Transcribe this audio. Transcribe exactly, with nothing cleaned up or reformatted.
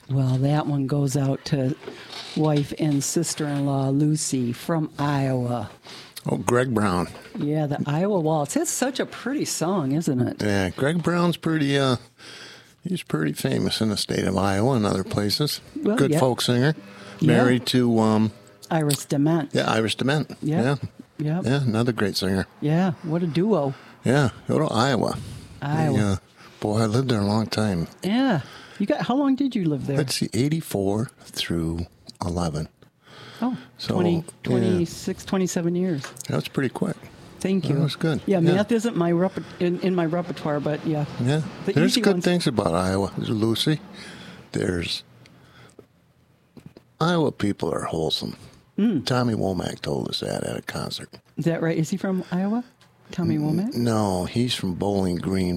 Well, that one goes out to wife and sister-in-law Lucy from Iowa. Oh, Greg Brown. Yeah, the Iowa Waltz. It's such a pretty song, isn't it? Yeah, Greg Brown's pretty, uh, he's pretty famous in the state of Iowa and other places. Well, Good yeah. folk singer. Yeah. Married to, um, Iris DeMent. yeah, Iris DeMent. Yeah. Yeah. Yeah. Yeah, another great singer. Yeah, what a duo. Yeah, go to Iowa. Iowa. They, uh, boy, I lived there a long time. Yeah. You got how long did you live there? Let's see, eighty-four through eleven. Oh, So, twenty, yeah. twenty-six, twenty-seven years. That was pretty quick. Thank you. That was good. Yeah, Yeah. math isn't my rep- in, in my repertoire, but yeah. Yeah. The There's easy good ones- things about Iowa. There's Lucy. There's Iowa people are wholesome. Mm. Tommy Womack told us that at a concert. Is that right? Is he from Iowa? Tommy Womack? No, he's from Bowling Green,